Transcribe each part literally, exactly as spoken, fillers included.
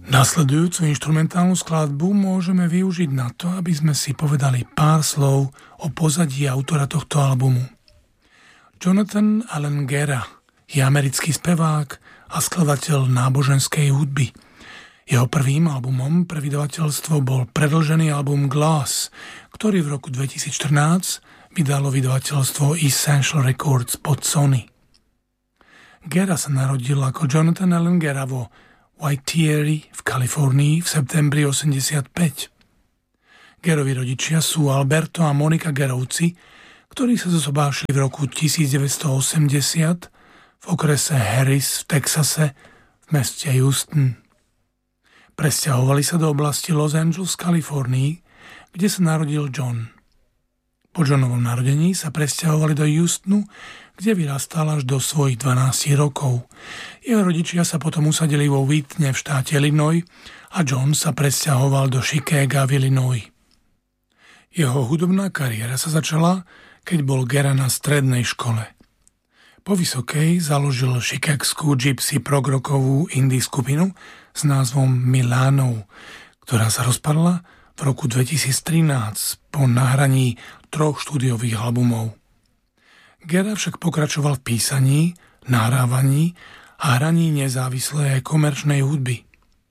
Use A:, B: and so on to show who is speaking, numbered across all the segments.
A: Nasledujúcu inštrumentálnu skladbu môžeme využiť na to, aby sme si povedali pár slov o pozadí autora tohto albumu. Jonathan Allen Guerra je americký spevák a skladateľ náboženskej hudby. Jeho prvým albumom pre vydavateľstvo bol predĺžený album Glass, ktorý v roku dvetisícštrnásť vydalo vydavateľstvo Essential Records pod Sony. Guerra sa narodil ako Jonathan Allen Guerra vo White Thierry v Kalifornii v septembri osemdesiatpäť. Guerrovi rodičia sú Alberto a Monika Guerrovci, ktorí sa zosobášili v roku tisícdeväťstoosemdesiat v okrese Harris v Texase v meste Houston. Presťahovali sa do oblasti Los Angeles, Kalifornii, kde sa narodil John. Po Johnovom narodení sa presťahovali do Houstonu, kde vyrastal až do svojich dvanástich rokov. Jeho rodičia sa potom usadili vo Whitne v štáte Illinois a John sa presťahoval do Chicaga v Illinois. Jeho hudobná kariéra sa začala, keď bol Guerra na strednej škole. Po vysokej založil chicagskú gypsy prog-rockovú indie skupinu s názvom Milano, ktorá sa rozpadla v roku dvetisíctrinásť po nahraní troch štúdiových albumov. Guerra však pokračoval v písaní, nahrávaní a hraní nezávislej aj komerčnej hudby.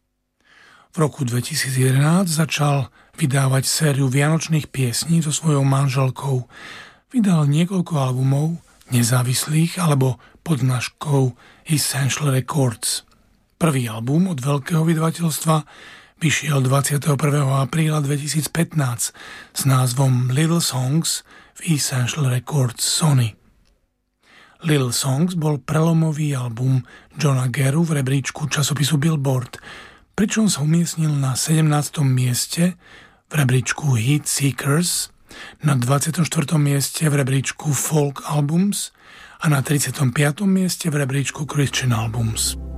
A: V roku dvetisícjedenásť začal vydávať sériu vianočných piesní so svojou manželkou. Vydal niekoľko albumov, nezávislých alebo pod značkou Essential Records. Prvý album od veľkého vydavateľstva vyšiel dvadsiateho prvého apríla dvetisícpätnásť s názvom Little Songs v Essential Records Sony. Little Songs bol prelomový album Johna Guerru v rebríčku časopisu Billboard, pričom sa umiestnil na sedemnástom mieste v rebríčku Hit Seekers, na dvadsiatom štvrtom mieste v rebríčku Folk Albums a na tridsiatom piatom mieste v rebríčku Christian Albums.